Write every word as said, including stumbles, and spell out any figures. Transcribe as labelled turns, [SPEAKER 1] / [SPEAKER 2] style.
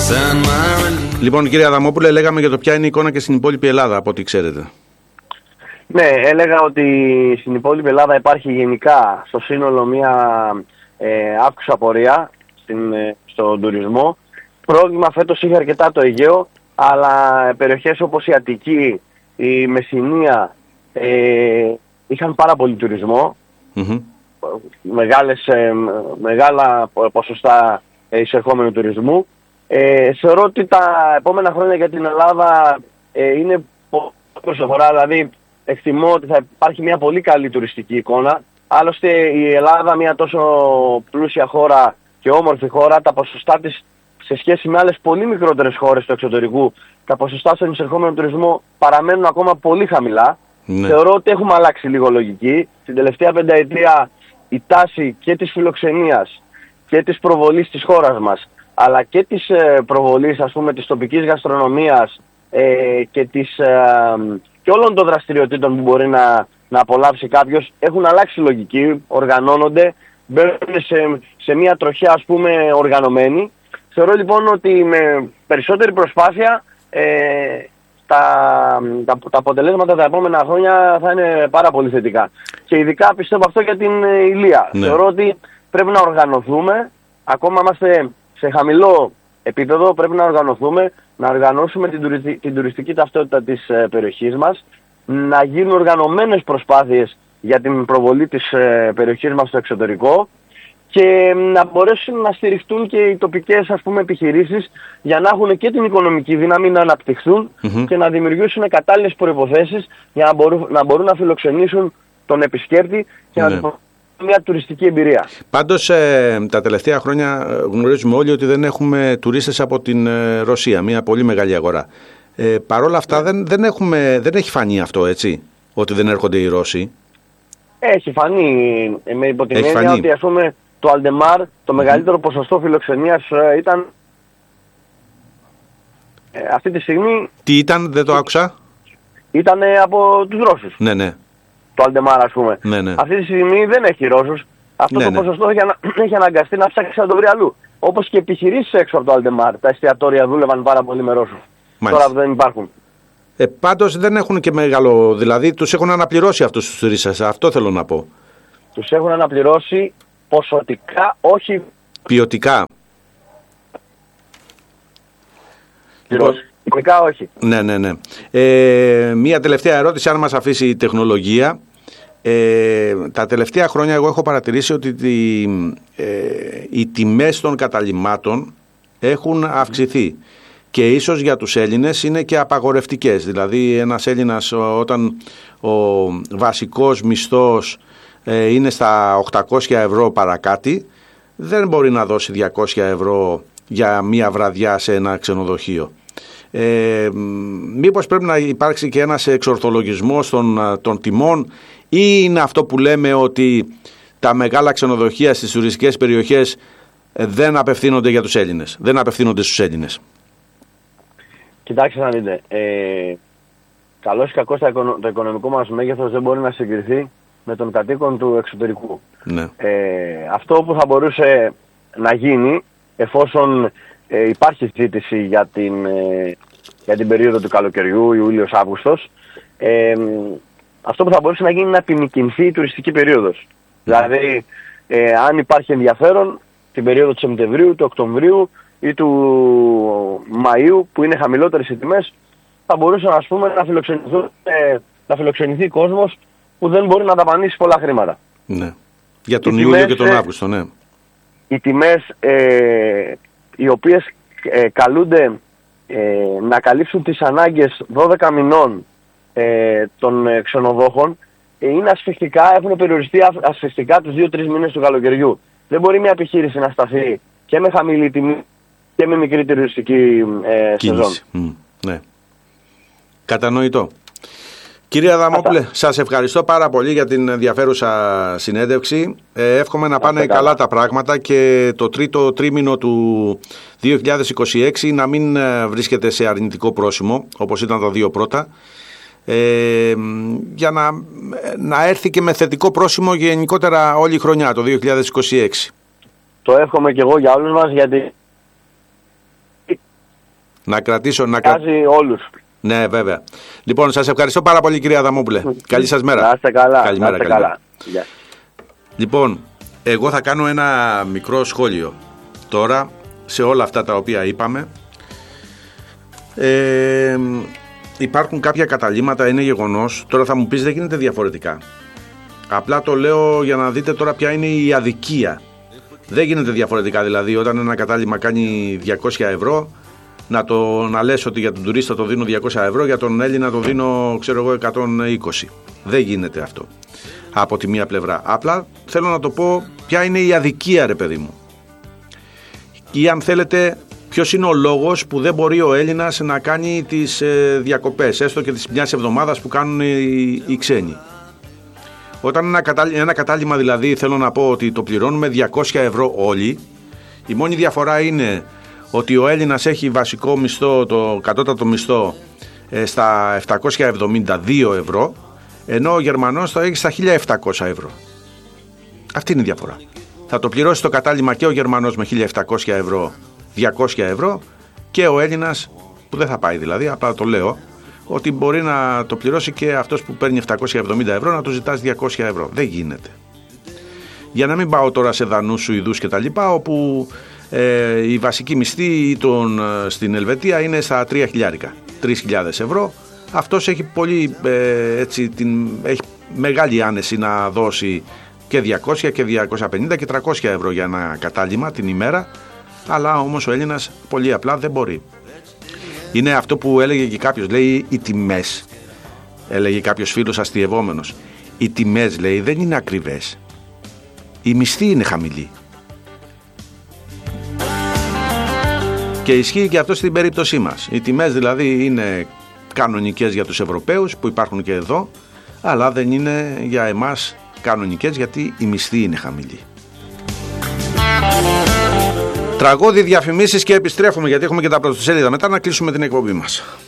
[SPEAKER 1] Λοιπόν, κύριε Αδαμόπουλε, λέγαμε για το ποια είναι η εικόνα και στην υπόλοιπη Ελλάδα, από ό,τι ξέρετε.
[SPEAKER 2] Ναι, έλεγα ότι στην υπόλοιπη Ελλάδα υπάρχει γενικά στο σύνολο μια ε, αύξουσα πορεία στην, ε, στον τουρισμό. Πρόβλημα φέτος είχε αρκετά το Αιγαίο, αλλά περιοχές όπως η Αττική, η Μεσσηνία ε, είχαν πάρα πολύ τουρισμό. Mm-hmm. Μεγάλες, ε, μεγάλα ποσοστά εισερχόμενου τουρισμού. Ε, θεωρώ ότι τα επόμενα χρόνια για την Ελλάδα ε, είναι πολύ προσφορά, δηλαδή εκτιμώ ότι θα υπάρχει μια πολύ καλή τουριστική εικόνα. Άλλωστε η Ελλάδα, μια τόσο πλούσια χώρα και όμορφη χώρα, τα ποσοστά της σε σχέση με άλλες πολύ μικρότερες χώρες του εξωτερικού, τα ποσοστά στον εισερχόμενο τουρισμό παραμένουν ακόμα πολύ χαμηλά. Ναι. Θεωρώ ότι έχουμε αλλάξει λίγο λογική. Στην τελευταία πενταετία η τάση και της φιλοξενίας και της προβολής της χώρας μας, αλλά και της ε, προβολής, ας πούμε, της τοπικής γαστρονομίας ε, και, της, ε, και όλων των δραστηριοτήτων που μπορεί να, να απολαύσει κάποιος, έχουν αλλάξει λογική, οργανώνονται, μπαίνουν σε, σε μια τροχιά, ας πούμε, οργανωμένη. Θεωρώ λοιπόν ότι με περισσότερη προσπάθεια ε, τα, τα, τα αποτελέσματα τα επόμενα χρόνια θα είναι πάρα πολύ θετικά. Και ειδικά πιστεύω αυτό για την Ηλία. Ναι. Θεωρώ ότι πρέπει να οργανωθούμε, ακόμα είμαστε σε χαμηλό επίπεδο, πρέπει να οργανωθούμε, να οργανώσουμε την, τουριστη, την τουριστική ταυτότητα της ε, περιοχής μας, να γίνουν οργανωμένες προσπάθειες για την προβολή της ε, περιοχής μας στο εξωτερικό και να μπορέσουν να στηριχτούν και οι τοπικές, ας πούμε, επιχειρήσεις για να έχουν και την οικονομική δύναμη να αναπτυχθούν mm-hmm. και να δημιουργήσουν κατάλληλες προϋποθέσεις για να μπορούν να, μπορούν να φιλοξενήσουν τον επισκέπτη και mm-hmm. να του μια τουριστική εμπειρία. Πάντως
[SPEAKER 1] ε, τα τελευταία χρόνια γνωρίζουμε όλοι ότι δεν έχουμε τουρίστες από την ε, Ρωσία, μια πολύ μεγάλη αγορά. Ε, Παρ' όλα αυτά δεν, δεν, έχουμε, δεν έχει φανεί αυτό, έτσι, ότι δεν έρχονται οι Ρώσοι. Έχει φανεί, ε, με υπό την έννοια ότι, ας πούμε, το Αλντεμάρ, το μεγαλύτερο ποσοστό φιλοξενίας ε, ήταν ε, αυτή τη στιγμή... Τι ήταν, δεν το άκουσα? Ήταν ε, από τους Ρώσους. Ναι, ναι. Το Αλντεμάρ, ας πούμε. Ναι, ναι. Αυτή τη στιγμή δεν έχει Ρώσους. Αυτό ναι, το ναι. ποσοστό έχει, ανα... έχει αναγκαστεί να ψάξει να το βρει αλλού. Όπως και επιχειρήσεις έξω από το Αλντεμάρ. Τα εστιατόρια δούλευαν πάρα πολύ με Ρώσους. Μάλιστα. Τώρα δεν υπάρχουν. Ε, πάντως δεν έχουν και μεγάλο... Δηλαδή τους έχουν αναπληρώσει αυτούς τους τουρίστες. Αυτό θέλω να πω. Τους έχουν αναπληρώσει ποσοτικά, όχι... Ποιοτικά. Ποιοτικά όχι. Ναι, ναι, ναι. Ε, μία τελευταία ερώτηση, αν μας αφήσει η τεχνολογία. Ε, τα τελευταία χρόνια εγώ έχω παρατηρήσει ότι τη, ε, οι τιμές των καταλυμάτων έχουν αυξηθεί και ίσως για τους Έλληνες είναι και απαγορευτικές. Δηλαδή ένας Έλληνας όταν ο βασικός μισθός ε, είναι στα οκτακόσια ευρώ παρακάτι, δεν μπορεί να δώσει διακόσια ευρώ για μία βραδιά σε ένα ξενοδοχείο. Ε, μήπως πρέπει να υπάρξει και ένας εξορθολογισμός των, των τιμών, ή είναι αυτό που λέμε ότι τα μεγάλα ξενοδοχεία στις τουριστικές περιοχές δεν απευθύνονται για τους Έλληνες, δεν απευθύνονται στους Έλληνες? Κοιτάξτε να δείτε, ε, καλώς ή κακώς το οικονομικό μας μέγεθος δεν μπορεί να συγκριθεί με τον κατοίκον του εξωτερικού. Ναι. Ε, αυτό που θα μπορούσε να γίνει, εφόσον ε, υπάρχει ζήτηση για την, ε, για την περίοδο του καλοκαιριού, Ιούλιος-Αύγουστος, ε, αυτό που θα μπορούσε να γίνει είναι να επιμικρυνθεί η τουριστική περίοδος. Mm. Δηλαδή, ε, αν υπάρχει ενδιαφέρον, την περίοδο του Σεπτεμβρίου, του Οκτωβρίου ή του Μαΐου, που είναι χαμηλότερες οι τιμές, θα μπορούσε, ας πούμε, να, ε, να φιλοξενηθεί κόσμος που δεν μπορεί να δαπανίσει πολλά χρήματα. Ναι. Για τον οι Ιούλιο τιμές, και τον Αύγουστο, ναι. Οι τιμές ε, οι οποίες ε, καλούνται ε, να καλύψουν τις ανάγκες δώδεκα μηνών ε, των ε, ξενοδόχων ε, είναι ασφιχτικά, έχουν περιοριστεί ασφιχτικά τους δύο τρεις μήνες του καλοκαιριού. Δεν μπορεί μια επιχείρηση να σταθεί και με χαμηλή τιμή και με μικρή τουριστική ε, σεζόν. Mm, ναι. Κατανοητό. Κύριε Αδαμόπουλε, σας ευχαριστώ πάρα πολύ για την ενδιαφέρουσα συνέντευξη. Ε, εύχομαι να πάνε καλά τα πράγματα και το τρίτο τρίμηνο του δύο χιλιάδες είκοσι έξι να μην βρίσκεται σε αρνητικό πρόσημο, όπως ήταν τα δύο πρώτα, ε, για να, να έρθει και με θετικό πρόσημο γενικότερα όλη η χρονιά, το δύο χιλιάδες είκοσι έξι. Το εύχομαι και εγώ για όλους μας, γιατί Να κρατήσω, να
[SPEAKER 2] κρατήσω όλους.
[SPEAKER 1] Ναι, βέβαια. Λοιπόν, σας ευχαριστώ πάρα πολύ, κυρία Αδαμόπουλε. Καλή σας μέρα.
[SPEAKER 2] Να είστε καλά.
[SPEAKER 1] Καλημέρα,
[SPEAKER 2] να είστε
[SPEAKER 1] καλημέρα.
[SPEAKER 2] καλά.
[SPEAKER 1] Λοιπόν, εγώ θα κάνω ένα μικρό σχόλιο τώρα σε όλα αυτά τα οποία είπαμε. Ε, υπάρχουν κάποια καταλήμματα, είναι γεγονός. Τώρα θα μου πεις δεν γίνεται διαφορετικά. Απλά το λέω για να δείτε τώρα ποια είναι η αδικία. Δεν γίνεται διαφορετικά, δηλαδή όταν ένα κατάλημα κάνει διακόσια ευρώ να, το, να λες ότι για τον τουρίστα το δίνω διακόσια ευρώ, για τον Έλληνα το δίνω ξέρω εγώ εκατόν είκοσι. Δεν γίνεται αυτό από τη μία πλευρά. Απλά θέλω να το πω ποια είναι η αδικία, ρε παιδί μου. Ή αν θέλετε ποιος είναι ο λόγος που δεν μπορεί ο Έλληνας να κάνει τις ε, διακοπές, έστω και τις μιας εβδομάδας που κάνουν οι, οι ξένοι. Όταν ένα, κατάλ, ένα κατάλημα δηλαδή θέλω να πω ότι το πληρώνουμε διακόσια ευρώ όλοι, η μόνη διαφορά είναι ότι ο Έλληνας έχει βασικό μισθό, το κατώτατο μισθό ε, στα επτακόσια εβδομήντα δύο ευρώ, ενώ ο Γερμανός το έχει στα χίλια επτακόσια ευρώ. Αυτή είναι η διαφορά. Θα το πληρώσει το κατάλημα και ο Γερμανός με χίλια επτακόσια ευρώ, διακόσια ευρώ, και ο Έλληνας που δεν θα πάει δηλαδή, απλά το λέω, ότι μπορεί να το πληρώσει και αυτός που παίρνει επτακόσια εβδομήντα ευρώ να του ζητάς διακόσια ευρώ. Δεν γίνεται. Για να μην πάω τώρα σε Δανούς, Σουηδούς και τα λοιπά, όπου ε, η βασική μισθή των, στην Ελβετία είναι στα τρία χιλιάρικα, τρεις χιλιάδες ευρώ. Αυτός έχει, πολύ, ε, έτσι, την, έχει μεγάλη άνεση να δώσει και διακόσια και διακόσια πενήντα και τριακόσια ευρώ για ένα κατάλημα την ημέρα, αλλά όμως ο Έλληνας πολύ απλά δεν μπορεί. Είναι αυτό που έλεγε και κάποιος, λέει οι τιμές, έλεγε κάποιος φίλος αστειευόμενος, οι τιμές λέει δεν είναι ακριβές, η μισθή είναι χαμηλή. Και ισχύει και αυτό στην περίπτωσή μας. Οι τιμές δηλαδή είναι κανονικές για τους Ευρωπαίους που υπάρχουν και εδώ, αλλά δεν είναι για εμάς κανονικές γιατί η μισθή είναι χαμηλή. Τραγούδι, διαφημίσεις και επιστρέφουμε γιατί έχουμε και τα πρωτοσέλιδα μετά να κλείσουμε την εκπομπή μας.